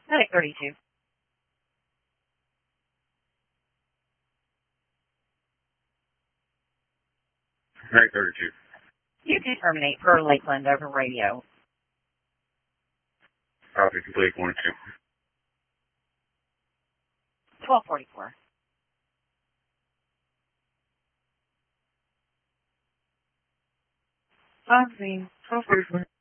Medic 32. Medic 32. You can terminate per Lakeland over radio. Copy, complete 1 2. 1244. On scene, 1244.